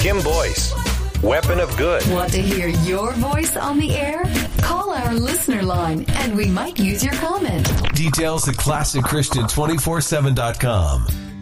Kim Boyce, Weapon of Good. Want to hear your voice on the air? Call our listener line and we might use your comment. Details at ClassicChristian247.com.